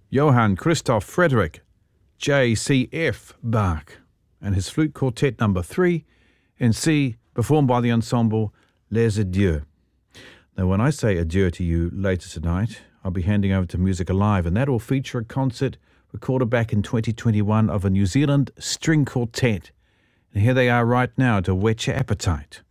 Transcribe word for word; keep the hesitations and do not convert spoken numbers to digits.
Johann Christoph Frederick J C F Bach and his flute quartet number three in C, performed by the ensemble Les Adieux. Now, when I say adieu to you later tonight, I'll be handing over to Music Alive, and that will feature a concert recorded back in twenty twenty-one of a New Zealand string quartet. And here they are right now to whet your appetite.